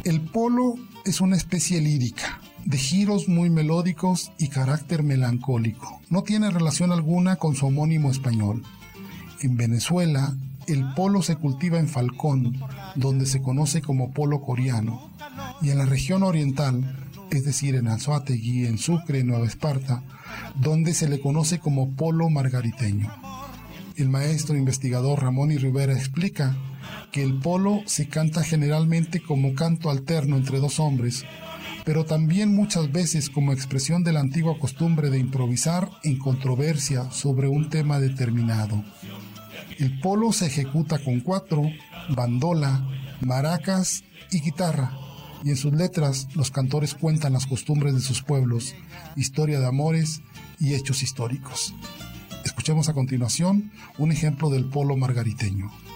El polo es una especie lírica, de giros muy melódicos y carácter melancólico. No tiene relación alguna con su homónimo español. En Venezuela, el polo se cultiva en Falcón, donde se conoce como polo coreano, y en la región oriental, es decir, en Anzoátegui, en Sucre, Nueva Esparta, donde se le conoce como polo margariteño. El maestro investigador Ramón y Rivera explica que el polo se canta generalmente como canto alterno entre dos hombres, pero también muchas veces como expresión de la antigua costumbre de improvisar en controversia sobre un tema determinado. El polo se ejecuta con cuatro, bandola, maracas y guitarra, y en sus letras los cantores cuentan las costumbres de sus pueblos, historia de amores y hechos históricos. Escuchemos a continuación un ejemplo del polo margariteño.